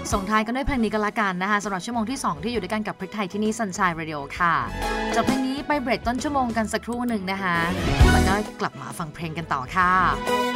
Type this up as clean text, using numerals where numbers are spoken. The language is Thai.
ส่งท้ายกันด้วยเพลงนี้กันละกันนะคะสำหรับชั่วโมงที่2ที่อยู่ด้วยกันกับพริกไทยที่นี่ Sunshine Radio ค่ะจากเพลงนี้ไปเบรกต้นชั่วโมงกันสักครู่หนึ่งนะคะแล้วก็กลับมาฟังเพลงกันต่อค่ะ